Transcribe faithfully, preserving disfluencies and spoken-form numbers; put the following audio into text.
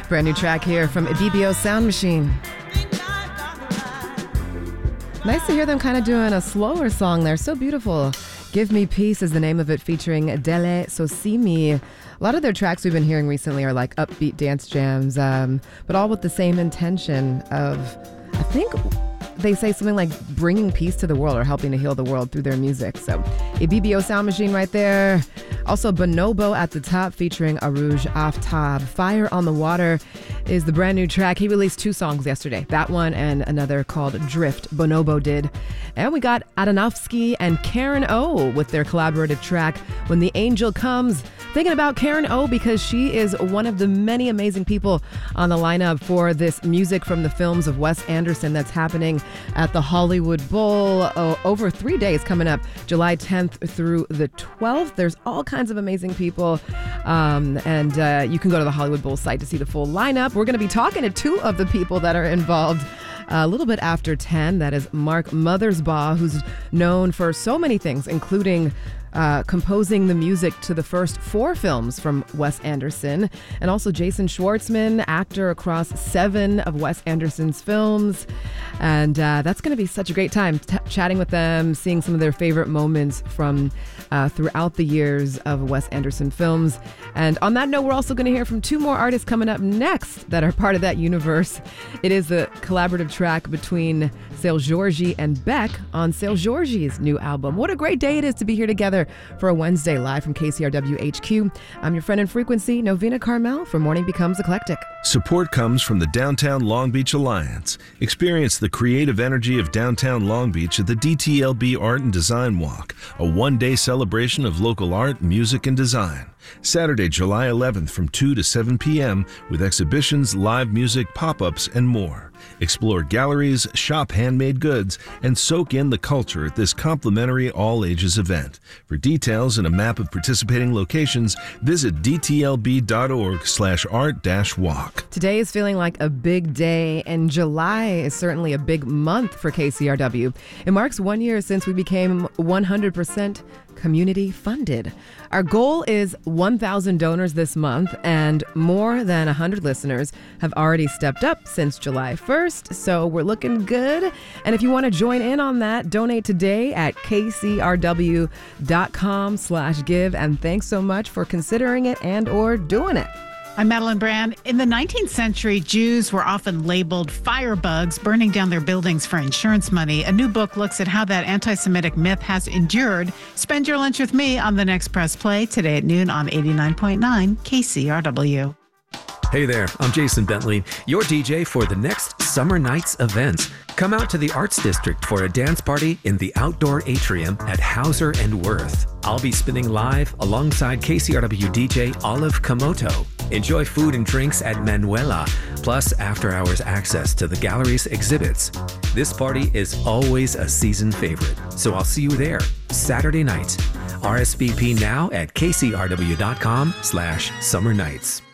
Brand new track here from Ibibio Sound Machine. Nice to hear them kind of doing a slower song there. So beautiful. Give Me Peace is the name of it, featuring Dele Sosimi. A lot of their tracks we've been hearing recently are like upbeat dance jams, um, but all with the same intention of, I think they say something like bringing peace to the world or helping to heal the world through their music. So Ibibio Sound Machine right there. Also Bonobo at the top, featuring Arouj Aftab. Fire on the Water is the brand new track. He released two songs yesterday, that one and another called Drift. Bonobo did. And we got Adanofsky and Karen O with their collaborative track When the Angel Comes. Thinking about Karen O because she is one of the many amazing people on the lineup for this Music from the Films of Wes Anderson that's happening at the Hollywood Bowl oh, over three days coming up, July tenth through the twelfth. There's all kinds of amazing people, um, and uh, you can go to the Hollywood Bowl site to see the full lineup. We're going to be talking to two of the people that are involved a little bit after ten. That is Mark Mothersbaugh, who's known for so many things, including Uh, composing the music to the first four films from Wes Anderson, and also Jason Schwartzman, actor across seven of Wes Anderson's films. And uh, that's going to be such a great time t- chatting with them, seeing some of their favorite moments from uh, throughout the years of Wes Anderson films. And on that note, we're also going to hear from two more artists coming up next that are part of that universe. It is the collaborative track between Seu Jorge and Beck on Seu Jorge's new album. What a great day it is to be here together for a Wednesday live from K C R W H Q. I'm your friend in frequency, Novena Carmel, for Morning Becomes Eclectic. Support comes from the Downtown Long Beach Alliance. Experience the creative energy of downtown Long Beach at the D T L B Art and Design Walk, a one-day celebration of local art, music, and design. Saturday, July eleventh from two to seven p.m. with exhibitions, live music, pop-ups, and more. Explore galleries, shop handmade goods, and soak in the culture at this complimentary all-ages event. For details and a map of participating locations, visit d t l b dot org slash art dash walk. Today is feeling like a big day, and July is certainly a big month for K C R W. It marks one year since we became one hundred percent community funded. Our goal is one thousand donors this month, and more than one hundred listeners have already stepped up since July first, so we're looking good. And if you want to join in on that, donate today at k c r w dot com slash give, and thanks so much for considering it and or doing it. I'm Madeline Brand. In the nineteenth century, Jews were often labeled firebugs, burning down their buildings for insurance money. A new book looks at how that anti-Semitic myth has endured. Spend your lunch with me on the next Press Play today at noon on eighty-nine point nine K C R W. Hey there, I'm Jason Bentley, your D J for the next Summer Nights event. Come out to the Arts District for a dance party in the outdoor atrium at Hauser and Worth. I'll be spinning live alongside K C R W D J Olive Komoto. Enjoy food and drinks at Manuela, plus after-hours access to the gallery's exhibits. This party is always a season favorite, so I'll see you there Saturday night. R S V P now at k c r w dot com slash summer nights.